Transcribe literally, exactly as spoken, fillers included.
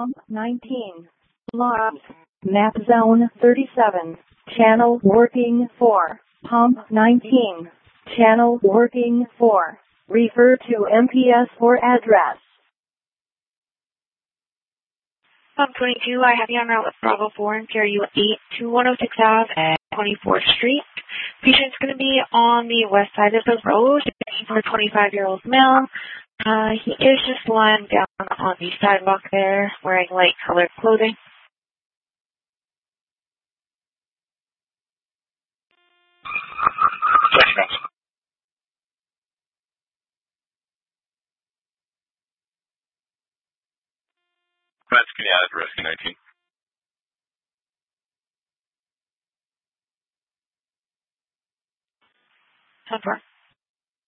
Pump nineteen. Logs. Map zone thirty-seven. Channel working four. Pump nineteen. Channel working four. Refer to M P S for address. Pump twenty-two, I have you on route with Bravo four and carry you eight to one oh six Ave at twenty-fourth Street. Patient's going to be on the west side of the road for a twenty-five-year-old male. Uh, he is just lying down on the sidewalk there, wearing light colored clothing. That's can you add to Rescue nineteen? ten four.